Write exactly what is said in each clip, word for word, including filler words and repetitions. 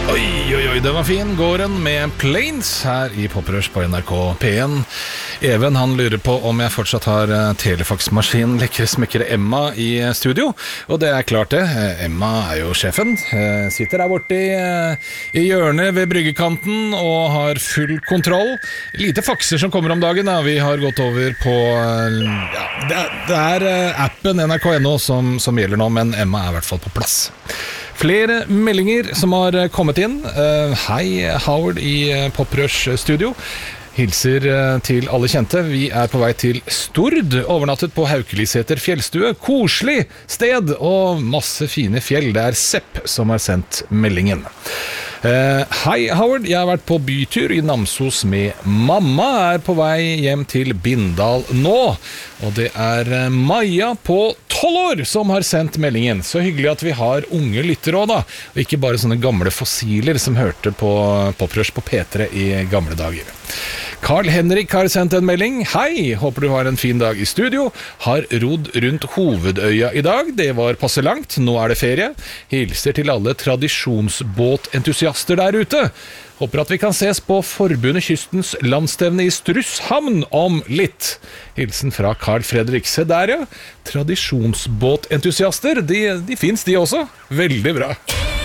Oi, oi, oi, den var fin. Gården med Plains her i Poprush på N R K P en. Even, han lurer på om jeg fortsatt har telefaksmaskin lekre smekkere Emma i studio. Og det er klart det. Emma er jo sjefen. Sitter der borte i, i hjørnet ved bryggekanten og har full kontroll. Lite fakser som kommer om dagen da. Vi har gått over på ja, det, er, det er appen N R K N O som, som gjelder nå, men Emma er i hvert fall på plass. Flere meldinger som har kommet inn. uh, Hei, Howard i Poprush studio. Hilser uh, til alle kjente. Vi er på vei til Stord. Overnattet på Haukeliseter fjellstue. Koselig sted og masse fine fjell. Det er Sepp som har sendt meldingen. Uh, Hei, Howard. Jeg har vært på bytur i Namsos med mamma. Er på vei hjem til Bindal nå. Og det er Maja på tolv år som har sendt meldingen. Så hyggelig at vi har unge lyttere også da. Og ikke bare sånne gamle fossiler som hørte på Poprush på P tre i gamle dager. Carl Henrik har sendt en melding. Hei, håper du har en fin dag i studio. Har rodd rundt Hovedøya i dag. Det var passe langt, nå er det ferie. Hilser til alle tradisjonsbåtentusiaster der ute. Håper at vi kan ses på Forbundet Kystens landstevne i Strusshamn om litt. Hilsen fra Carl Fredrik. Se der ja, tradisjonsbåtentusiaster, de, de finnes de også. Veldig bra.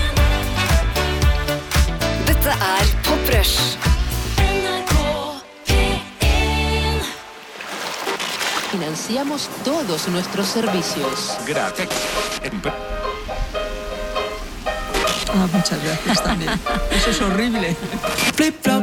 Dette er Poprush. Financiamos todos nuestros servicios. Gracias. Ah, muchas gracias también. Eso es horrible. Flip flop.